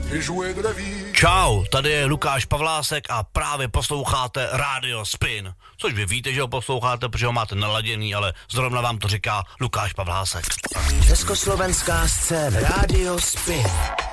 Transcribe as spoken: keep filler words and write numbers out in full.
Čau, tady je Lukáš Pavlásek a právě posloucháte Radio Spin. Což vy víte, že ho posloucháte, protože ho máte naladěný, ale zrovna vám to říká Lukáš Pavlásek. Československá scéna Radio Spin.